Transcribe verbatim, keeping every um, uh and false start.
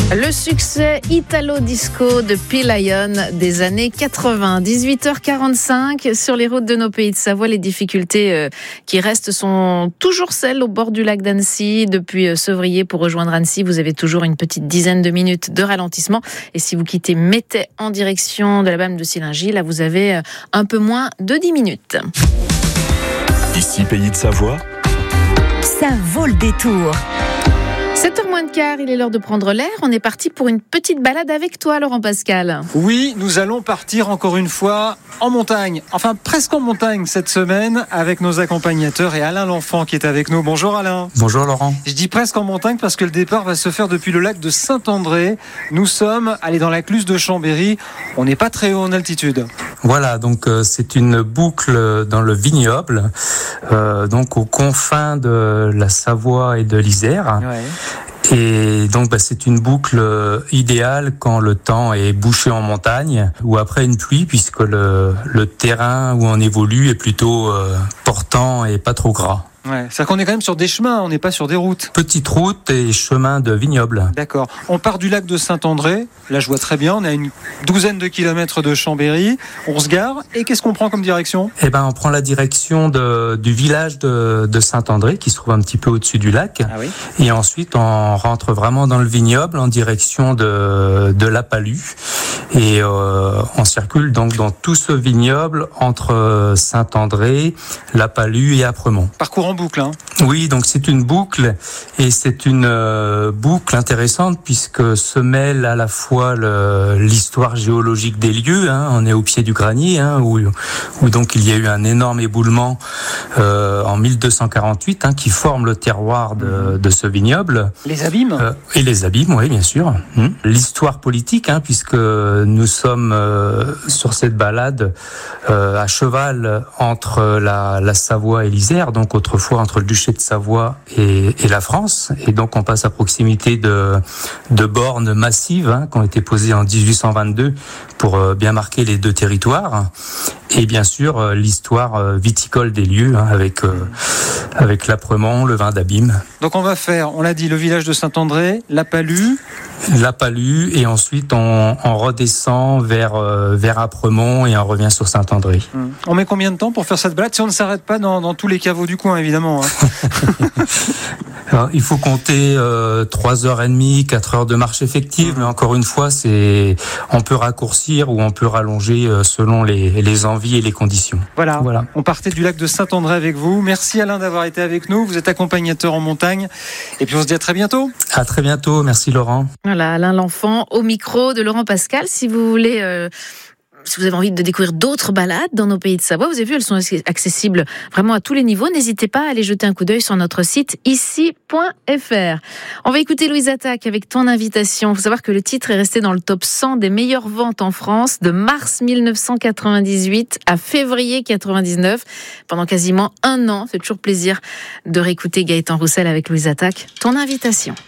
Le succès italo-disco de P-Lion des années quatre-vingts. dix-huit heures quarante-cinq sur les routes de nos pays de Savoie. Les difficultés euh, qui restent sont toujours celles au bord du lac d'Annecy. Depuis euh, Sevrier pour rejoindre Annecy, vous avez toujours une petite dizaine de minutes de ralentissement. Et si vous quittez Métais en direction de la Balme de Sillingy, là vous avez euh, un peu moins de dix minutes. Ici, Pays de Savoie, ça vaut le détour. sept heures moins de quart, il est l'heure de prendre l'air. On est parti pour une petite balade avec toi, Laurent Pascal. Oui, nous allons partir encore une fois en montagne. Enfin, presque en montagne cette semaine avec nos accompagnateurs et Alain L'Enfant qui est avec nous. Bonjour Alain. Bonjour Laurent. Je dis presque en montagne parce que le départ va se faire depuis le lac de Saint-André. Nous sommes allés dans la cluse de Chambéry. On n'est pas très haut en altitude. Voilà, donc euh, c'est une boucle dans le vignoble, euh, donc aux confins de la Savoie et de l'Isère. Ouais. Et donc bah, c'est une boucle idéale quand le temps est bouché en montagne ou après une pluie, puisque le, le terrain où on évolue est plutôt euh, portant et pas trop gras. Ouais, c'est-à-dire qu'on est quand même sur des chemins, on n'est pas sur des routes. Petite route et chemin de vignoble. D'accord. On part du lac de Saint-André. Là, je vois très bien. On a une douzaine de kilomètres de Chambéry. On se gare. Et qu'est-ce qu'on prend comme direction ? Eh ben, on prend la direction de, du village de, de Saint-André, qui se trouve un petit peu au-dessus du lac. Ah oui. Et ensuite, on rentre vraiment dans le vignoble en direction de, de La Palue. Et euh, on circule donc dans tout ce vignoble entre Saint-André, La Palue et Apremont. Parcours en boucle, hein. Oui, donc c'est une boucle et c'est une euh, boucle intéressante puisque se mêle à la fois le, l'histoire géologique des lieux. Hein, on est au pied du Granier, hein, où, où donc il y a eu un énorme éboulement euh, en mille deux cent quarante-huit hein, qui forme le terroir de, de ce vignoble. Les abîmes euh, Et les abîmes, oui, bien sûr. Hum. L'histoire politique, hein, puisque nous sommes euh, sur cette balade euh, à cheval entre la, la Savoie et l'Isère, donc autrefois entre le duché de Savoie et, et la France, et donc on passe à proximité de, de bornes massives hein, qui ont été posées en dix-huit cent vingt-deux pour euh, bien marquer les deux territoires, et bien sûr euh, l'histoire euh, viticole des lieux hein, avec euh, avec l'Apremont, le vin d'Abîme. Donc on va faire, on l'a dit, le village de Saint-André, La Palue. La Palue, et ensuite on, on redescend vers euh, vers Apremont et on revient sur Saint-André. Hum. On met combien de temps pour faire cette balade si on ne s'arrête pas dans, dans tous les caveaux du coin, évidemment hein. Alors, il faut compter euh, trois heures et demie, quatre heures de marche effective, mais encore une fois, c'est on peut raccourcir ou on peut rallonger euh, selon les, les envies et les conditions. Voilà. voilà. On partait du lac de Saint-André avec vous. Merci Alain d'avoir été avec nous. Vous êtes accompagnateur en montagne. Et puis on se dit à très bientôt. À très bientôt. Merci Laurent. Voilà, Alain L'Enfant au micro de Laurent Pascal. Si vous voulez... Euh Si vous avez envie de découvrir d'autres balades dans nos pays de Savoie, vous avez vu, elles sont accessibles vraiment à tous les niveaux. N'hésitez pas à aller jeter un coup d'œil sur notre site ici point f r. On va écouter Louise Attaque avec Ton Invitation. Il faut savoir que le titre est resté dans le top cent des meilleures ventes en France de mars dix-neuf cent quatre-vingt-dix-huit à février quatre-vingt-dix-neuf. Pendant quasiment un an, c'est toujours plaisir de réécouter Gaëtan Roussel avec Louise Attaque. Ton Invitation.